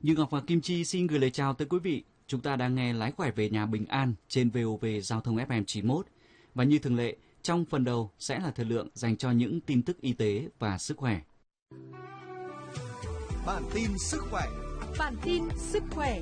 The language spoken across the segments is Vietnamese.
Như Ngọc và Kim Chi xin gửi lời chào tới quý vị. Chúng ta đang nghe Lái khỏe về nhà bình an trên VOV Giao thông FM 91. Và như thường lệ, trong phần đầu sẽ là thời lượng dành cho những tin tức y tế và sức khỏe. Bản tin sức khỏe. Bản tin sức khỏe.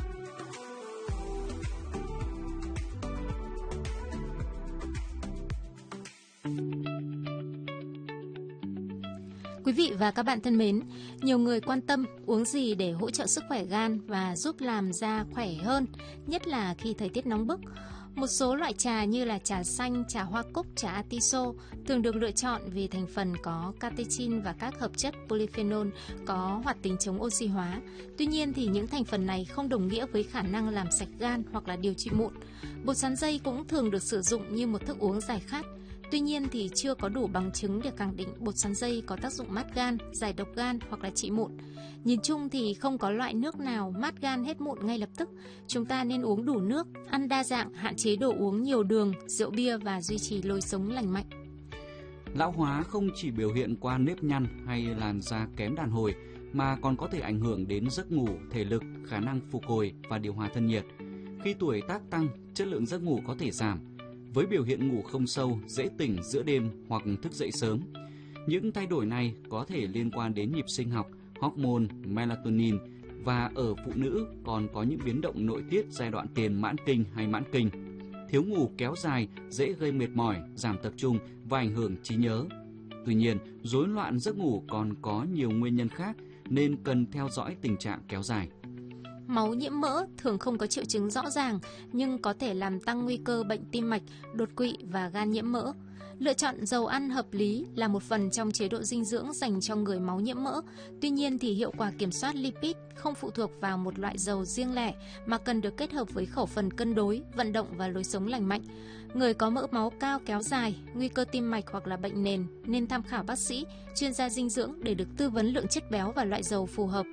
Quý vị và các bạn thân mến, nhiều người quan tâm uống gì để hỗ trợ sức khỏe gan và giúp làm da khỏe hơn, nhất là khi thời tiết nóng bức. Một số loại trà như là trà xanh, trà hoa cúc, trà atiso thường được lựa chọn vì thành phần có catechin và các hợp chất polyphenol có hoạt tính chống oxy hóa. Tuy nhiên thì những thành phần này không đồng nghĩa với khả năng làm sạch gan hoặc là điều trị mụn. Bột sắn dây cũng thường được sử dụng như một thức uống giải khát. Tuy nhiên thì chưa có đủ bằng chứng để khẳng định bột sắn dây có tác dụng mát gan, giải độc gan hoặc là trị mụn. Nhìn chung thì không có loại nước nào mát gan hết mụn ngay lập tức. Chúng ta nên uống đủ nước, ăn đa dạng, hạn chế đồ uống nhiều đường, rượu bia và duy trì lối sống lành mạnh. Lão hóa không chỉ biểu hiện qua nếp nhăn hay làn da kém đàn hồi mà còn có thể ảnh hưởng đến giấc ngủ, thể lực, khả năng phục hồi và điều hòa thân nhiệt. Khi tuổi tác tăng, chất lượng giấc ngủ có thể giảm, với biểu hiện ngủ không sâu, dễ tỉnh giữa đêm hoặc thức dậy sớm. Những thay đổi này có thể liên quan đến nhịp sinh học, hormone, melatonin và ở phụ nữ còn có những biến động nội tiết giai đoạn tiền mãn kinh hay mãn kinh. Thiếu ngủ kéo dài dễ gây mệt mỏi, giảm tập trung và ảnh hưởng trí nhớ. Tuy nhiên, rối loạn giấc ngủ còn có nhiều nguyên nhân khác nên cần theo dõi tình trạng kéo dài. Máu nhiễm mỡ thường không có triệu chứng rõ ràng nhưng có thể làm tăng nguy cơ bệnh tim mạch, đột quỵ và gan nhiễm mỡ. Lựa chọn dầu ăn hợp lý là một phần trong chế độ dinh dưỡng dành cho người máu nhiễm mỡ. Tuy nhiên thì hiệu quả kiểm soát lipid không phụ thuộc vào một loại dầu riêng lẻ mà cần được kết hợp với khẩu phần cân đối, vận động và lối sống lành mạnh. Người có mỡ máu cao kéo dài, nguy cơ tim mạch hoặc là bệnh nền nên tham khảo bác sĩ, chuyên gia dinh dưỡng để được tư vấn lượng chất béo và loại dầu phù hợp.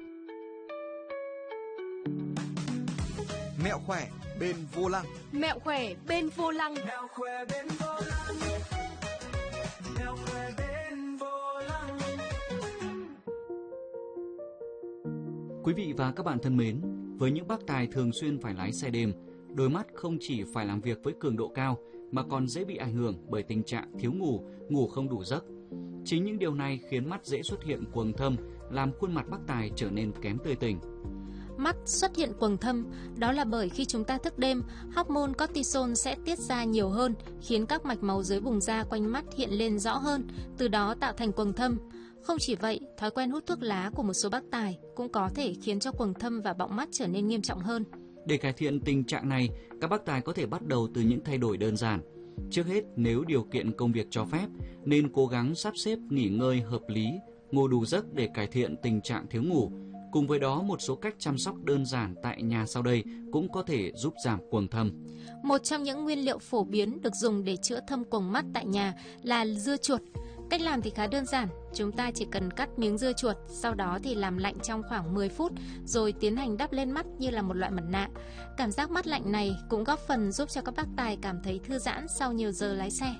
Mẹo khỏe bên vô lăng. Mẹo khỏe bên vô lăng. Mẹo khỏe bên vô lăng. Mẹo khỏe bên vô lăng. Quý vị và các bạn thân mến, với những bác tài thường xuyên phải lái xe đêm, đôi mắt không chỉ phải làm việc với cường độ cao mà còn dễ bị ảnh hưởng bởi tình trạng thiếu ngủ, ngủ không đủ giấc. Chính những điều này khiến mắt dễ xuất hiện quầng thâm, làm khuôn mặt bác tài trở nên kém tươi tỉnh. Mắt xuất hiện quầng thâm, đó là bởi khi chúng ta thức đêm, hormone cortisol sẽ tiết ra nhiều hơn, khiến các mạch máu dưới vùng da quanh mắt hiện lên rõ hơn, từ đó tạo thành quầng thâm. Không chỉ vậy, thói quen hút thuốc lá của một số bác tài cũng có thể khiến cho quầng thâm và bọng mắt trở nên nghiêm trọng hơn. Để cải thiện tình trạng này, các bác tài có thể bắt đầu từ những thay đổi đơn giản. Trước hết, nếu điều kiện công việc cho phép, nên cố gắng sắp xếp nghỉ ngơi hợp lý, ngủ đủ giấc để cải thiện tình trạng thiếu ngủ. Cùng với đó, một số cách chăm sóc đơn giản tại nhà sau đây cũng có thể giúp giảm quầng thâm. Một trong những nguyên liệu phổ biến được dùng để chữa thâm quầng mắt tại nhà là dưa chuột. Cách làm thì khá đơn giản, chúng ta chỉ cần cắt miếng dưa chuột, sau đó thì làm lạnh trong khoảng 10 phút, rồi tiến hành đắp lên mắt như là một loại mặt nạ. Cảm giác mát lạnh này cũng góp phần giúp cho các bác tài cảm thấy thư giãn sau nhiều giờ lái xe.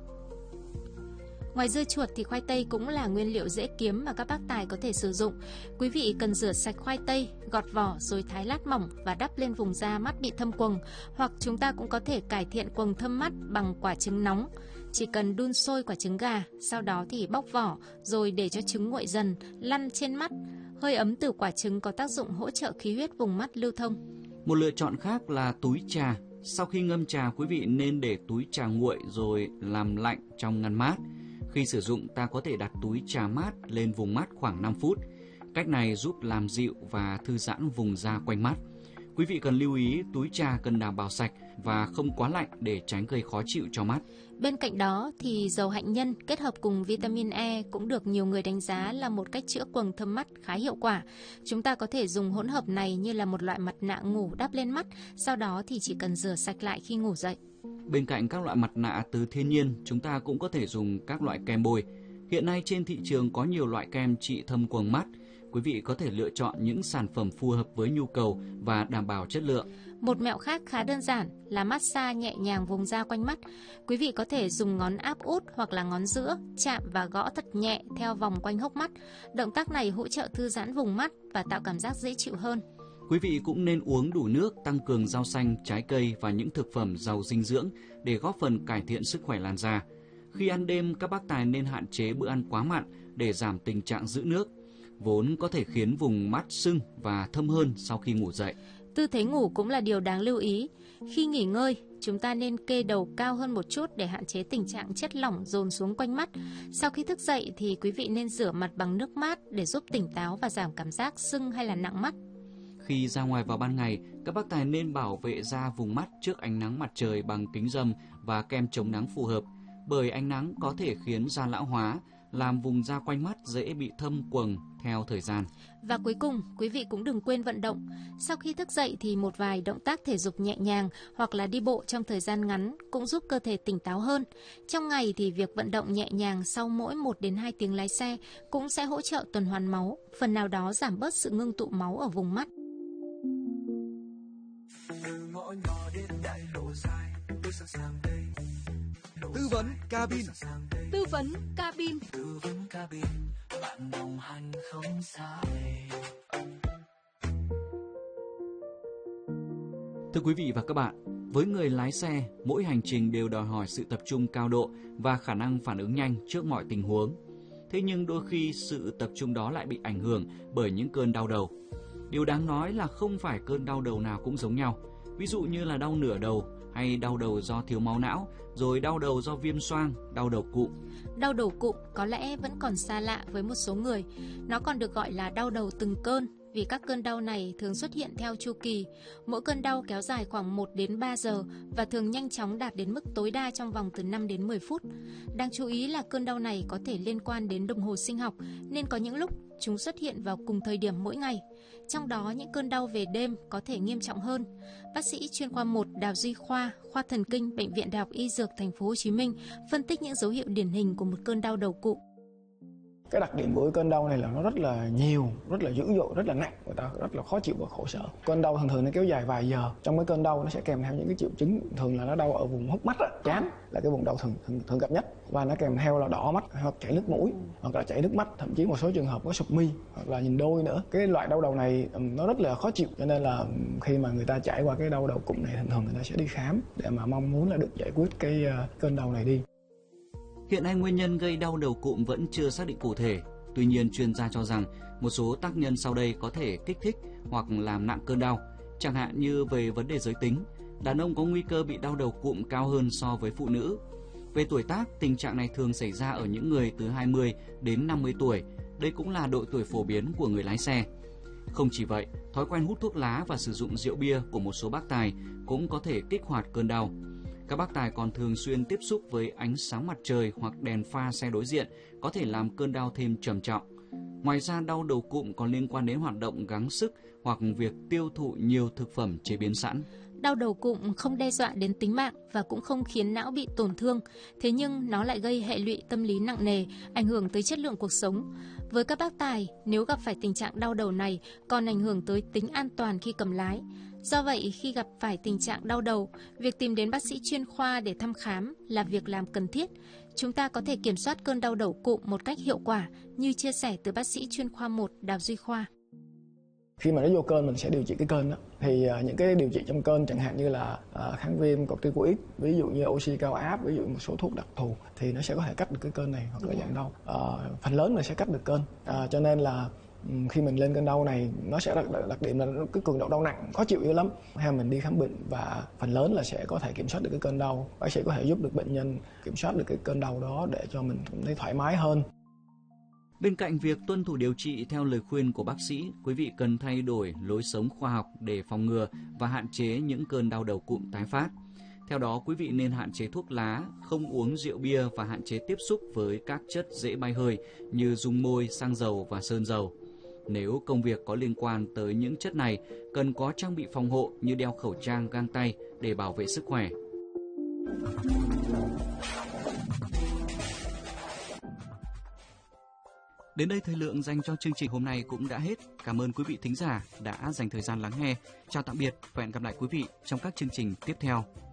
Ngoài dưa chuột thì khoai tây cũng là nguyên liệu dễ kiếm mà các bác tài có thể sử dụng. Quý vị cần rửa sạch khoai tây, gọt vỏ rồi thái lát mỏng và đắp lên vùng da mắt bị thâm quầng. Hoặc chúng ta cũng có thể cải thiện quầng thâm mắt bằng quả trứng nóng. Chỉ cần đun sôi quả trứng gà, sau đó thì bóc vỏ rồi để cho trứng nguội dần, lăn trên mắt. Hơi ấm từ quả trứng có tác dụng hỗ trợ khí huyết vùng mắt lưu thông. Một lựa chọn khác là túi trà. Sau khi ngâm trà, quý vị nên để túi trà nguội rồi làm lạnh trong ngăn mát. Khi sử dụng, ta có thể đặt túi trà mát lên vùng mắt khoảng 5 phút. Cách này giúp làm dịu và thư giãn vùng da quanh mắt. Quý vị cần lưu ý túi trà cần đảm bảo sạch và không quá lạnh để tránh gây khó chịu cho mắt. Bên cạnh đó thì dầu hạnh nhân kết hợp cùng vitamin E cũng được nhiều người đánh giá là một cách chữa quầng thâm mắt khá hiệu quả. Chúng ta có thể dùng hỗn hợp này như là một loại mặt nạ ngủ đắp lên mắt, sau đó thì chỉ cần rửa sạch lại khi ngủ dậy. Bên cạnh các loại mặt nạ từ thiên nhiên, chúng ta cũng có thể dùng các loại kem bôi. Hiện nay trên thị trường có nhiều loại kem trị thâm quầng mắt quý vị có thể lựa chọn những sản phẩm phù hợp với nhu cầu và đảm bảo chất lượng. Một mẹo khác khá đơn giản là massage nhẹ nhàng vùng da quanh mắt. Quý vị có thể dùng ngón áp út hoặc là ngón giữa chạm và gõ thật nhẹ theo vòng quanh hốc mắt. Động tác này hỗ trợ thư giãn vùng mắt và tạo cảm giác dễ chịu hơn. Quý vị cũng nên uống đủ nước, tăng cường rau xanh, trái cây và những thực phẩm giàu dinh dưỡng để góp phần cải thiện sức khỏe làn da. Khi ăn đêm, các bác tài nên hạn chế bữa ăn quá mặn để giảm tình trạng giữ nước, vốn có thể khiến vùng mắt sưng và thâm hơn sau khi ngủ dậy. Tư thế ngủ cũng là điều đáng lưu ý. Khi nghỉ ngơi, chúng ta nên kê đầu cao hơn một chút để hạn chế tình trạng chất lỏng dồn xuống quanh mắt. Sau khi thức dậy thì quý vị nên rửa mặt bằng nước mát để giúp tỉnh táo và giảm cảm giác sưng hay là nặng mắt. Khi ra ngoài vào ban ngày, các bác tài nên bảo vệ da vùng mắt trước ánh nắng mặt trời bằng kính râm và kem chống nắng phù hợp, bởi ánh nắng có thể khiến da lão hóa, làm vùng da quanh mắt dễ bị thâm quầng theo thời gian. Và cuối cùng, quý vị cũng đừng quên vận động. Sau khi thức dậy thì một vài động tác thể dục nhẹ nhàng hoặc là đi bộ trong thời gian ngắn cũng giúp cơ thể tỉnh táo hơn. Trong ngày thì việc vận động nhẹ nhàng sau mỗi 1 đến 2 tiếng lái xe cũng sẽ hỗ trợ tuần hoàn máu, phần nào đó giảm bớt sự ngưng tụ máu ở vùng mắt. Từ ngõ nhỏ đến đại lộ dài, tôi sẵn sàng đây. Tư vấn cabin. Tư vấn cabin. Tư vấn cabin, bạn đồng hành không xa. Thưa quý vị và các bạn, với người lái xe, mỗi hành trình đều đòi hỏi sự tập trung cao độ và khả năng phản ứng nhanh trước mọi tình huống. Thế nhưng đôi khi sự tập trung đó lại bị ảnh hưởng bởi những cơn đau đầu. Điều đáng nói là không phải cơn đau đầu nào cũng giống nhau. Ví dụ như là đau nửa đầu hay đau đầu do thiếu máu não, rồi đau đầu do viêm xoang, đau đầu cụm. Đau đầu cụm có lẽ vẫn còn xa lạ với một số người. Nó còn được gọi là đau đầu từng cơn, vì các cơn đau này thường xuất hiện theo chu kỳ. Mỗi cơn đau kéo dài khoảng 1 đến 3 giờ và thường nhanh chóng đạt đến mức tối đa trong vòng từ 5 đến 10 phút. Đáng chú ý là cơn đau này có thể liên quan đến đồng hồ sinh học, nên có những lúc chúng xuất hiện vào cùng thời điểm mỗi ngày. Trong đó, những cơn đau về đêm có thể nghiêm trọng hơn. Bác sĩ chuyên khoa 1 Đào Duy Khoa, khoa thần kinh, Bệnh viện Đại học Y Dược Thành phố Hồ Chí Minh phân tích những dấu hiệu điển hình của một cơn đau đầu cụm. Cái đặc điểm của cái cơn đau này là nó rất là nhiều, rất là dữ dội, rất là nặng, người ta rất là khó chịu và khổ sở. Cơn đau thường nó kéo dài vài giờ. Trong cái cơn đau nó sẽ kèm theo những cái triệu chứng, thường là nó đau ở vùng hốc mắt, trán là cái vùng đau thường gặp nhất, và nó kèm theo là đỏ mắt hoặc chảy nước mũi hoặc là chảy nước mắt, thậm chí một số trường hợp có sụp mi hoặc là nhìn đôi nữa. Cái loại đau đầu này nó rất là khó chịu, cho nên là khi mà người ta trải qua cái đau đầu cụm này, thường người ta sẽ đi khám để mà mong muốn là được giải quyết cái cơn đau này đi. Hiện nay nguyên nhân gây đau đầu cụm vẫn chưa xác định cụ thể. Tuy nhiên, chuyên gia cho rằng một số tác nhân sau đây có thể kích thích hoặc làm nặng cơn đau. Chẳng hạn như về vấn đề giới tính, đàn ông có nguy cơ bị đau đầu cụm cao hơn so với phụ nữ. Về tuổi tác, tình trạng này thường xảy ra ở những người từ 20 đến 50 tuổi. Đây cũng là độ tuổi phổ biến của người lái xe. Không chỉ vậy, thói quen hút thuốc lá và sử dụng rượu bia của một số bác tài cũng có thể kích hoạt cơn đau. Các bác tài còn thường xuyên tiếp xúc với ánh sáng mặt trời hoặc đèn pha xe đối diện có thể làm cơn đau thêm trầm trọng. Ngoài ra, đau đầu cụm còn liên quan đến hoạt động gắng sức hoặc việc tiêu thụ nhiều thực phẩm chế biến sẵn. Đau đầu cụm không đe dọa đến tính mạng và cũng không khiến não bị tổn thương, thế nhưng nó lại gây hệ lụy tâm lý nặng nề, ảnh hưởng tới chất lượng cuộc sống. Với các bác tài, nếu gặp phải tình trạng đau đầu này còn ảnh hưởng tới tính an toàn khi cầm lái. Do vậy, khi gặp phải tình trạng đau đầu, việc tìm đến bác sĩ chuyên khoa để thăm khám là việc làm cần thiết. Chúng ta có thể kiểm soát cơn đau đầu cụm một cách hiệu quả, như chia sẻ từ bác sĩ chuyên khoa 1 Đào Duy Khoa. Khi mà nó vô cơn mình sẽ điều trị cái cơn đó. Thì những cái điều trị trong cơn chẳng hạn như là kháng viêm, corticoid, ví dụ như oxy cao áp, ví dụ một số thuốc đặc thù thì nó sẽ có thể cắt được cái cơn này hoặc là giảm đau. Phần lớn là sẽ cắt được cơn. Cho nên là khi mình lên cơn đau này nó sẽ đặc điểm là cái cường độ đau nặng, khó chịu dữ lắm. Hay mình đi khám bệnh và phần lớn là sẽ có thể kiểm soát được cái cơn đau. Bác sĩ có thể giúp được bệnh nhân kiểm soát được cái cơn đau đó để cho mình thấy thoải mái hơn. Bên cạnh việc tuân thủ điều trị theo lời khuyên của bác sĩ, quý vị cần thay đổi lối sống khoa học để phòng ngừa và hạn chế những cơn đau đầu cụm tái phát. Theo đó, quý vị nên hạn chế thuốc lá, không uống rượu bia và hạn chế tiếp xúc với các chất dễ bay hơi như dung môi, xăng dầu và sơn dầu. Nếu công việc có liên quan tới những chất này, cần có trang bị phòng hộ như đeo khẩu trang, găng tay để bảo vệ sức khỏe. Đến đây thời lượng dành cho chương trình hôm nay cũng đã hết. Cảm ơn quý vị thính giả đã dành thời gian lắng nghe. Chào tạm biệt và hẹn gặp lại quý vị trong các chương trình tiếp theo.